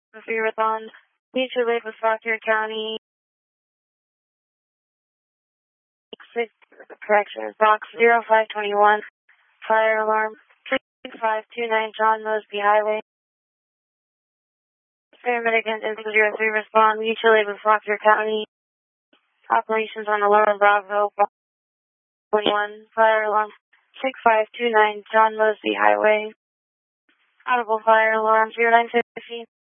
Marathon, Mutual Aid with Fauquier County, box 0521, fire alarm, 3529 John Mosby Highway. Paramedic and 03 respond, Mutual Aid with Fauquier County, operations on Alarm Bravo, 21, fire alarm, 6529 John Mosby Highway, audible fire alarm, 0950.